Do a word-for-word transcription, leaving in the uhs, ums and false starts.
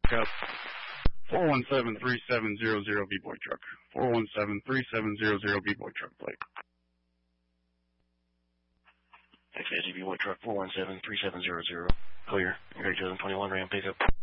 pickup. four one seven, three seven zero zero B-Boy truck. four one seven, three seven zero zero B-Boy truck plate. X A Z B-Boy truck four one seven, three seven zero zero. Clear. Great two thousand twenty-one Ram pickup.